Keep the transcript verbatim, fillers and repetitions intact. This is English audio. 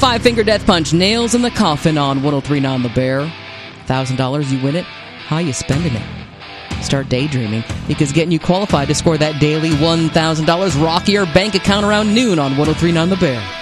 Five Finger Death Punch, Nails in the Coffin on one oh three point nine The Bear. one thousand dollars, you win it. How you spending it? Start daydreaming, because getting you qualified to score that daily one thousand dollars rockier bank account around noon on one oh three point nine The Bear.